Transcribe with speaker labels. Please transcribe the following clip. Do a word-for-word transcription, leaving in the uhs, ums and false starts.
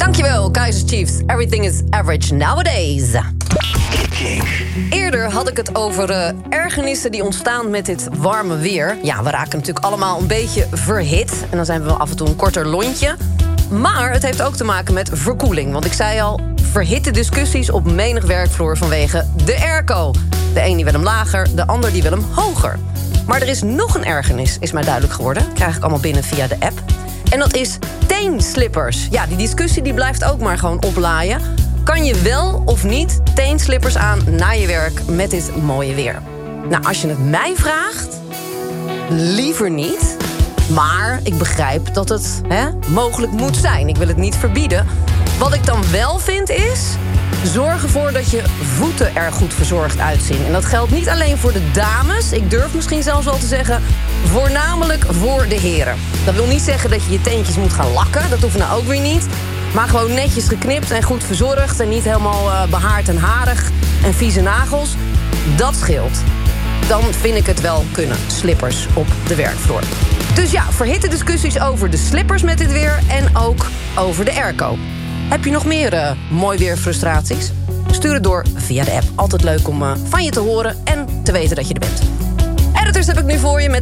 Speaker 1: Dankjewel, Kaiser Chiefs. Everything is average nowadays. Eerder had ik het over uh, ergernissen die ontstaan met dit warme weer. Ja, we raken natuurlijk allemaal een beetje verhit. En dan zijn we af en toe een korter lontje. Maar het heeft ook te maken met verkoeling. Want ik zei al, verhitte discussies op menig werkvloer vanwege de airco. De een die wil hem lager, de ander die wil hem hoger. Maar er is nog een ergernis, is mij duidelijk geworden. Dat krijg ik allemaal binnen via de app. En dat is teenslippers. Ja, die discussie die blijft ook maar gewoon oplaaien. Kan je wel of niet teenslippers aan naar je werk met dit mooie weer? Nou, als je het mij vraagt, liever niet. Maar ik begrijp dat het hè, mogelijk moet zijn. Ik wil het niet verbieden. Wat ik dan wel vind is, zorg ervoor dat je voeten er goed verzorgd uitzien. En dat geldt niet alleen voor de dames. Ik durf misschien zelfs wel te zeggen, voornamelijk voor de heren. Dat wil niet zeggen dat je je teentjes moet gaan lakken. Dat hoeft nou ook weer niet. Maar gewoon netjes geknipt en goed verzorgd. En niet helemaal uh, behaard en harig en vieze nagels. Dat scheelt. Dan vind ik het wel kunnen, slippers op de werkvloer. Dus ja, verhitte discussies over de slippers met dit weer en ook over de airco. Heb je nog meer uh, mooi weer frustraties? Stuur het door via de app. Altijd leuk om uh, van je te horen en te weten dat je er bent. Editors heb ik nu voor je met